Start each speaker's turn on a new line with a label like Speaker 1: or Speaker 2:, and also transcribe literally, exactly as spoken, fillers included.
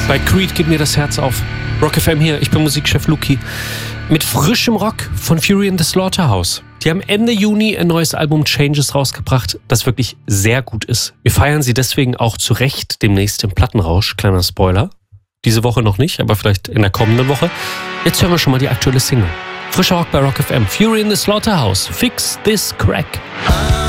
Speaker 1: Bei Creed geht mir das Herz auf. Rock F M hier, ich bin Musikchef Luki. Mit frischem Rock von Fury in the Slaughterhouse. Die haben Ende Juni ein neues Album Changes rausgebracht, das wirklich sehr gut ist. Wir feiern sie deswegen auch zu Recht demnächst im Plattenrausch. Kleiner Spoiler. Diese Woche noch nicht, aber vielleicht in der kommenden Woche. Jetzt hören wir schon mal die aktuelle Single. Frischer Rock bei Rock F M. Fury in the Slaughterhouse. Fix this crack.